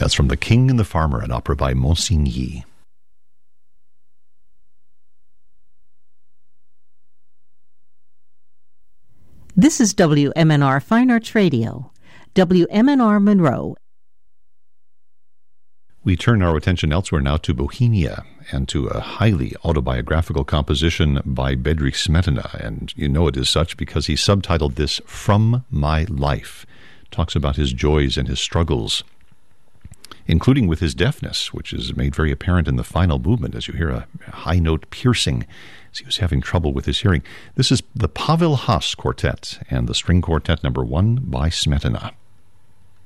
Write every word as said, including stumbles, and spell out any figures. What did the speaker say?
That's from The King and the Farmer, an opera by Monsigny. This is W M N R Fine Arts Radio, W M N R Monroe. We turn our attention elsewhere now to Bohemia and to a highly autobiographical composition by Bedřich Smetana, and you know it is such because he subtitled this From My Life. Talks about his joys and his struggles, including with his deafness, which is made very apparent in the final movement as you hear a high note piercing as he was having trouble with his hearing. This is the Pavel Haas Quartet and the String Quartet number one by Smetana.